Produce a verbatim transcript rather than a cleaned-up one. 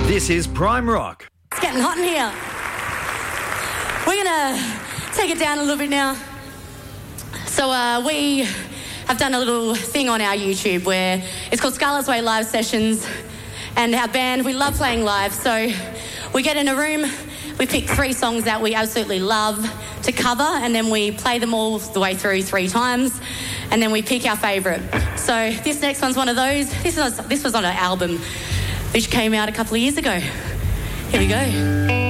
This is Prime Rock. It's getting hot in here. We're going to take it down a little bit now. So uh, we have done a little thing on our YouTube where it's called Scarlett's Way Live Sessions, and our band, we love playing live. So we get in a room, we pick three songs that we absolutely love to cover, and then we play them all the way through three times, and then we pick our favourite. So this next one's one of those. This was, this was on an album which came out a couple of years ago. Here we go.